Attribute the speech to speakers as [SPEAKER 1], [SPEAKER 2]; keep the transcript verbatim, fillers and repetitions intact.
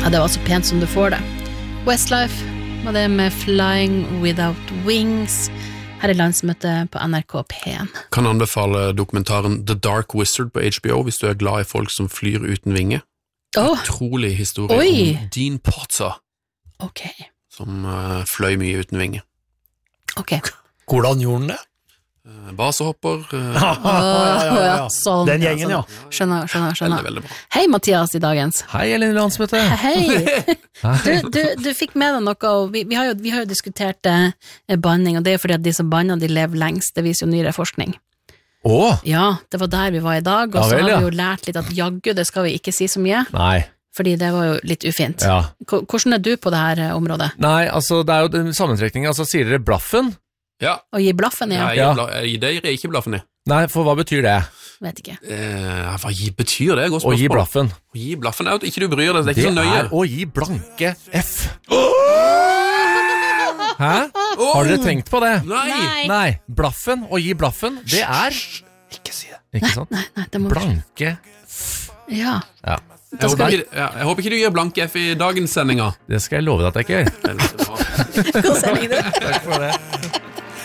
[SPEAKER 1] Ja, det var så pent som du får det. Westlife var det med Flying Without Wings. Her er landsmøte på N R K P en.
[SPEAKER 2] Kan anbefale dokumentaren The Dark Wizard på H B O hvis du er glad i folk som flyr uten vinge.
[SPEAKER 1] Oh.
[SPEAKER 2] Utrolig historie
[SPEAKER 1] Oi.
[SPEAKER 2] om Dean Potter,
[SPEAKER 1] Ok.
[SPEAKER 2] som uh, fløy mye uten vinge.
[SPEAKER 1] Ok.
[SPEAKER 3] Hvordan gjorde han det?
[SPEAKER 2] Uh, basehopper. Uh,
[SPEAKER 3] ja, ja, ja.
[SPEAKER 1] Sånn,
[SPEAKER 3] Den gjengen, ja.
[SPEAKER 1] Skjønner, skjønner, skjønner.
[SPEAKER 2] Veldig, veldig bra.
[SPEAKER 1] Hei, Mathias i dagens.
[SPEAKER 4] Hei, Elin i landsmøte.
[SPEAKER 1] Hei. Du, du, du fikk med deg noe, og vi, vi, har, jo, vi har jo diskutert eh, banning, og det er jo fordi at de som banner, de lever lengst, det viser jo nyere forskning.
[SPEAKER 4] Åh,
[SPEAKER 1] Ja, det var der vi var i dag, og
[SPEAKER 4] Ja
[SPEAKER 1] så
[SPEAKER 4] vel,
[SPEAKER 1] har
[SPEAKER 4] ja.
[SPEAKER 1] vi jo lært litt at jaggu, det skal vi ikke si så mye,
[SPEAKER 4] nei,
[SPEAKER 1] fordi det var jo litt ufint.
[SPEAKER 4] ja.
[SPEAKER 1] K- Hvordan er du på det her eh, området?
[SPEAKER 4] Nei, altså, det er jo den sammentrekningen, altså, sier dere blaffen?
[SPEAKER 2] Ja,
[SPEAKER 1] Å gi blaffen i?
[SPEAKER 2] ja,
[SPEAKER 1] Ja.
[SPEAKER 2] jeg,
[SPEAKER 4] Ja.
[SPEAKER 2] bla, jeg, det gir jeg ikke blaffen i.
[SPEAKER 4] Nei, for hva betyr det?
[SPEAKER 1] Vet ikke.
[SPEAKER 2] Eh, hva gi, betyr det? Godt
[SPEAKER 4] Å gi
[SPEAKER 2] spørsmål.
[SPEAKER 4] blaffen.
[SPEAKER 2] Å gi blaffen er jo at ikke du bryr deg, det er
[SPEAKER 4] Det
[SPEAKER 2] ikke så nøye.
[SPEAKER 4] er å gi blanke F. Hæ? Har dere tenkt på det?
[SPEAKER 2] Nei!
[SPEAKER 1] Nei.
[SPEAKER 4] Nei, blaffen, å gi blaffen, det er,
[SPEAKER 2] Ikke si det.
[SPEAKER 4] ikke sant?
[SPEAKER 1] Nei, nei, det må du
[SPEAKER 4] Blanke,
[SPEAKER 1] Ja.
[SPEAKER 4] ja,
[SPEAKER 2] Jeg håper, ikke, ja, jeg håper ikke du gir blank F i dagens sendinga.
[SPEAKER 4] det skal jeg love deg at jeg ikke gjør.
[SPEAKER 2] Veldig bra.
[SPEAKER 1] God sending, du.
[SPEAKER 4] Takk for det.